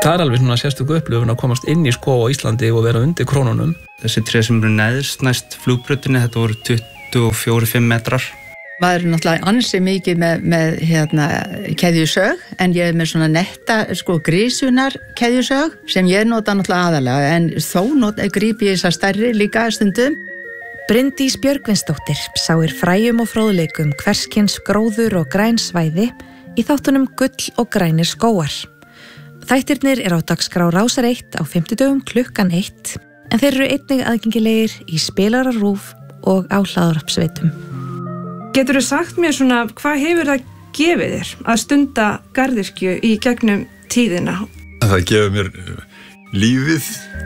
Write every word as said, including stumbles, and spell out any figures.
Það er alveg svona sérstök upplifun að komast inn í skóg á Íslandi og vera undir krónunum. Þessi tré sem eru neðst næst flugbrautinni, þetta voru tuttugu og fjórir til fimm metrar. Maður er náttúrulega ansi mikið með, með hérna, keðjusög, en ég er með svona netta sko, grísunar keðjusög sem ég nota náttúrulega aðalega, en þó nota, grípi ég þessar stærri líka stundum. Bryndís Björgvinsdóttir sáir fræjum og fróðleikum hverskins gróður og græn svæði í þáttunum Gull og grænir skógar. Þættirnir er á dagskrá Rásar eitt á fimmtudögum klukkan eitt, en þeir eru einnig aðgengilegir í spilara RÚV og á hlaðvarpsveitum. Geturðu sagt mér svona, hvað hefur það gefið þér að stunda garðyrkju í gegnum tíðina? Það gefur mér lífið